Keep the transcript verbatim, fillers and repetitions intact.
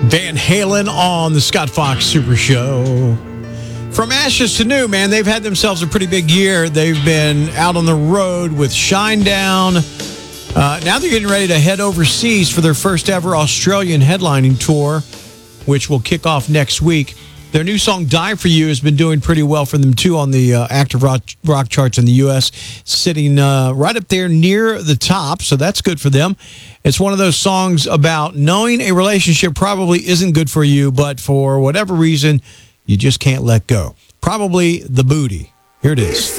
Van Halen on the Scott Fox Super Show. From ashes to new, man, they've had themselves a pretty big year. They've been out on the road with Shinedown. Uh, now they're getting ready to head overseas for their first ever Australian headlining tour, which will kick off next week. Their new song, Die For You, has been doing pretty well for them, too, on the uh, active rock, rock charts in the U S, sitting uh, right up there near the top, so that's good for them. It's one of those songs about knowing a relationship probably isn't good for you, but for whatever reason, you just can't let go. Probably the booty. Here it is.